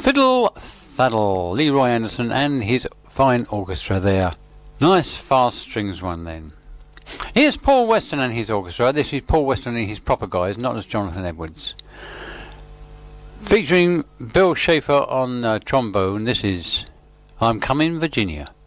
Fiddle Faddle, Leroy Anderson and his fine orchestra there. Nice fast strings one then. Here's Paul Weston and his orchestra. This is Paul Weston and his proper guys, not as Jonathan Edwards. Featuring Bill Schaefer on trombone, this is I'm Coming Virginia.